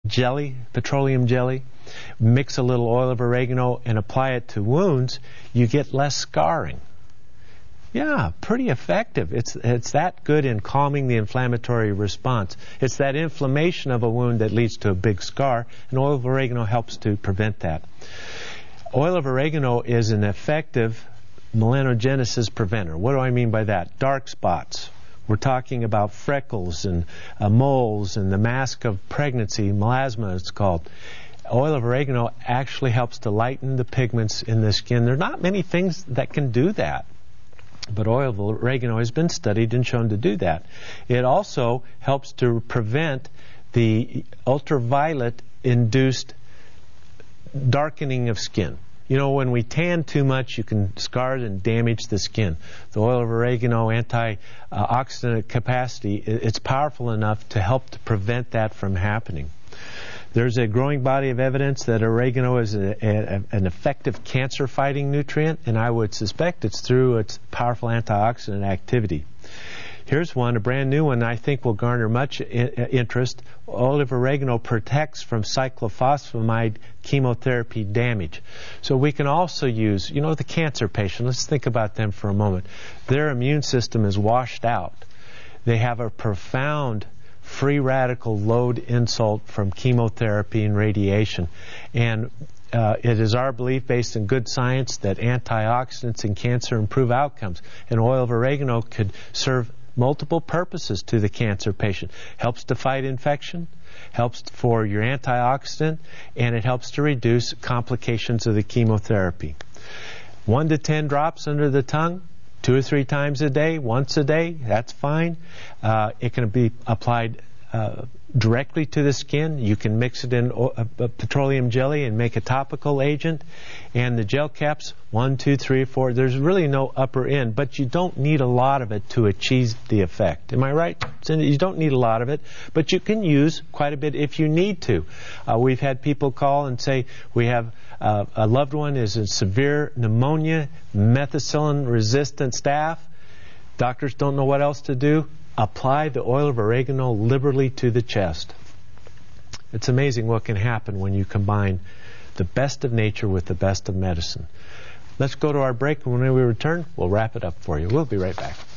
jelly, petroleum jelly, mix a little oil of oregano and apply it to wounds, you get less scarring. Yeah, pretty effective. It's that good in calming the inflammatory response. It's that inflammation of a wound that leads to a big scar, and oil of oregano helps to prevent that. Oil of oregano is an effective melanogenesis preventer. What do I mean by that? Dark spots. We're talking about freckles and moles and the mask of pregnancy, melasma it's called. Oil of oregano actually helps to lighten the pigments in the skin. There are not many things that can do that, but oil of oregano has been studied and shown to do that. It also helps to prevent the ultraviolet-induced darkening of skin. You know, when we tan too much, you can scar and damage the skin. The oil of oregano antioxidant capacity, it's powerful enough to help to prevent that from happening. There's a growing body of evidence that oregano is an effective cancer-fighting nutrient, and I would suspect it's through its powerful antioxidant activity. Here's one, a brand new one I think will garner much interest. Oil of oregano protects from cyclophosphamide chemotherapy damage. So we can also use, you know, the cancer patient. Let's think about them for a moment. Their immune system is washed out. They have a profound free radical load insult from chemotherapy and radiation. And it is our belief, based in good science, that antioxidants in cancer improve outcomes. And oil of oregano could serve multiple purposes to the cancer patient. Helps to fight infection, helps for your antioxidant, and it helps to reduce complications of the chemotherapy. 1 to 10 drops under the tongue, 2 or 3 times a day, once a day, that's fine. It can be applied directly to the skin. You can mix it in petroleum jelly and make a topical agent. And the gel caps, 1, 2, 3, 4. There's really no upper end, but you don't need a lot of it to achieve the effect. Am I right? You don't need a lot of it, but you can use quite a bit if you need to. We've had people call and say, we have a loved one is in severe pneumonia, methicillin-resistant staph. Doctors don't know what else to do. Apply the oil of oregano liberally to the chest. It's amazing what can happen when you combine the best of nature with the best of medicine. Let's go to our break, and when we return, we'll wrap it up for you. We'll be right back.